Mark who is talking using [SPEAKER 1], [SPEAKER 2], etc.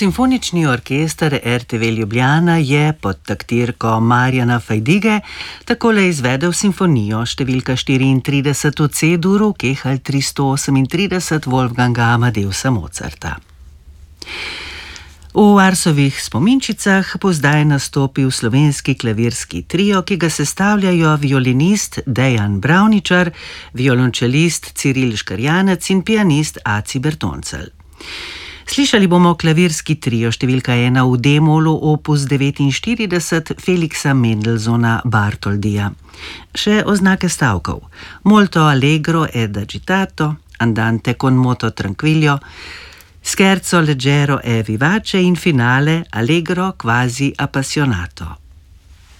[SPEAKER 1] Simfonični orkester RTV Ljubljana je pod taktirko Marjana Fajdige takole izvedel simfonijo številka 34 v C-duru, Kehalj 338 Wolfganga Amadeusa Mozarta. V Arsovih spominčicah bo zdaj nastopil slovenski klavirski trio, ki ga sestavljajo violinist Dejan Bravničar, violončelist Ciril Škarjanec in pianist Aci Bertoncelj. Slišali bomo klavirski trio številka 1 v D-molu opus 49 Felixa Mendelssohna Bartoldija. Še oznake stavkov: molto allegro ed agitato, andante con moto tranquillo, scherzo leggero e vivace in finale allegro quasi appassionato.